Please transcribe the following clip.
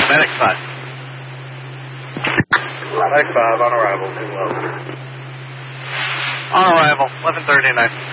Medic 5. Medic 5 on arrival. On arrival, 11:30 at night.